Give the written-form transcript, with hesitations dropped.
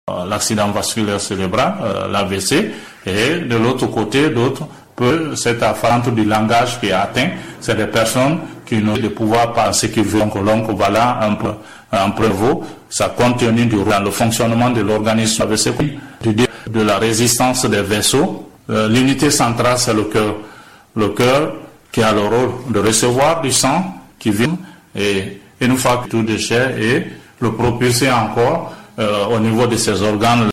l'accident vasculaire cérébral, l'AVC, et de l'autre côté, d'autres peut cette affaire du langage qui est atteint, c'est des personnes qui n'ont de pouvoir penser qu'ils veulent que voilà un prévôt, ça continue dans le fonctionnement de l'organisme AVC, de la résistance des vaisseaux. L'unité centrale, c'est le cœur. Le cœur qui a le rôle de recevoir du sang qui vient et une fois que tout déchet et le propulser encore au niveau de ces organes